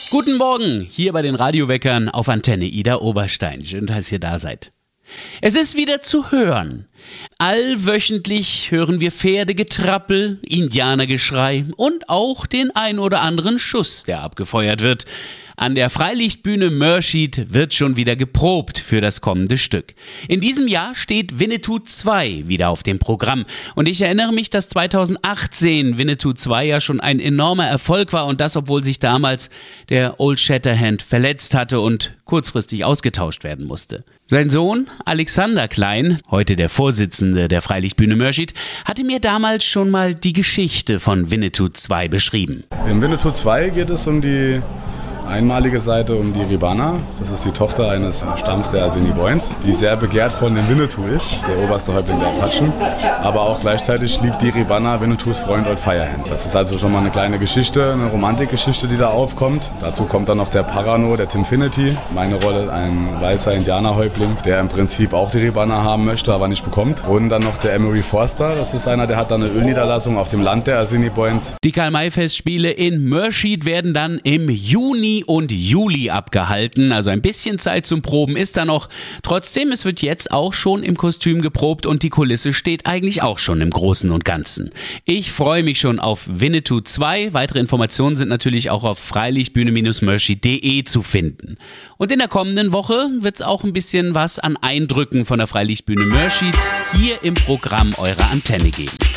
Guten Morgen, hier bei den Radioweckern auf Antenne Ida Oberstein. Schön, dass ihr da seid. Es ist wieder zu hören. Allwöchentlich hören wir Pferdegetrappel, Indianergeschrei und auch den ein oder anderen Schuss, der abgefeuert wird. An der Freilichtbühne Mörschid wird schon wieder geprobt für das kommende Stück. In diesem Jahr steht Winnetou 2 wieder auf dem Programm. Und ich erinnere mich, dass 2018 Winnetou 2 ja schon ein enormer Erfolg war und das, obwohl sich damals der Old Shatterhand verletzt hatte und kurzfristig ausgetauscht werden musste. Sein Sohn Alexander Klein, heute der Vorsitzende der Freilichtbühne Mörschid, hatte mir damals schon mal die Geschichte von Winnetou 2 beschrieben. In Winnetou 2 geht es um die einmalige Seite, um die Ribana. Das ist die Tochter eines Stamms der Assiniboines, die sehr begehrt von dem Winnetou ist, der oberste Häuptling der Apachen. Aber auch gleichzeitig liebt die Ribana Winnetous Freund Old Firehand. Das ist also schon mal eine kleine Geschichte, eine Romantikgeschichte, die da aufkommt. Dazu kommt dann noch der Parano, der Tinfinity. Meine Rolle, ein weißer Indianerhäuptling, der im Prinzip auch die Ribana haben möchte, aber nicht bekommt. Und dann noch der Emery Forster. Das ist einer, der hat dann eine Ölniederlassung auf dem Land der Assiniboines. Die Karl-May-Festspiele in Mörschid werden dann im Juni und Juli abgehalten, also ein bisschen Zeit zum Proben ist da noch. Trotzdem, es wird jetzt auch schon im Kostüm geprobt und die Kulisse steht eigentlich auch schon im Großen und Ganzen. Ich freue mich schon auf Winnetou 2. Weitere Informationen sind natürlich auch auf freilichtbühne-mörschid.de zu finden. Und in der kommenden Woche wird es auch ein bisschen was an Eindrücken von der Freilichtbühne Mörschid hier im Programm eurer Antenne geben.